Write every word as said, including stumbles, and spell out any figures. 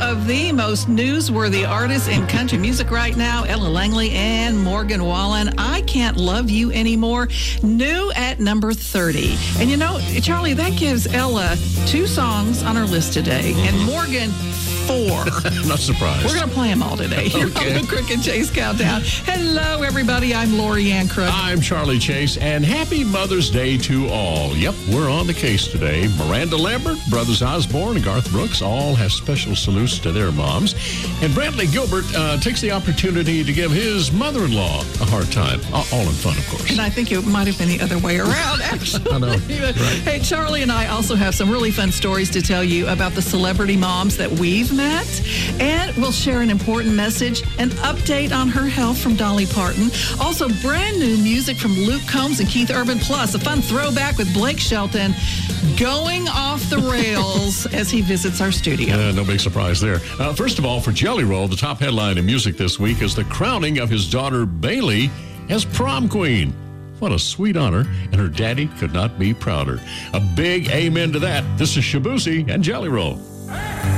of the most newsworthy artists in country music right now, Ella Langley and Morgan Wallen. I Can't Love You Anymore, new at number thirty. And you know, Charlie, that gives Ella two songs on her list today, and Morgan four. Not surprised. We're going to play them all today here Okay. on the Crook and Chase Countdown. Hello, everybody. I'm Lori Ann Crook. I'm Charlie Chase, and happy Mother's Day to all. Yep, we're on the case today. Miranda Lambert, Brothers Osborne, and Garth Brooks all have special salutes to their moms. And Brantley Gilbert uh, takes the opportunity to give his mother-in-law a hard time. All all in fun, of course. And I think it might have been the other way around, actually. I know. Right. Hey, Charlie and I also have some really fun stories to tell you about the celebrity moms that we've met. And we'll share an important message, an update on her health from Dolly Parton. Also, brand new music from Luke Combs and Keith Urban, plus a fun throwback with Blake Shelton going off the rails as he visits our studio. Uh, no big surprise there. Uh, first of all, for Jelly Roll, the top headline in music this week is the crowning of his daughter Bailey as prom queen. What a sweet honor, and her daddy could not be prouder. A big amen to that. This is Shabuzi and Jelly Roll.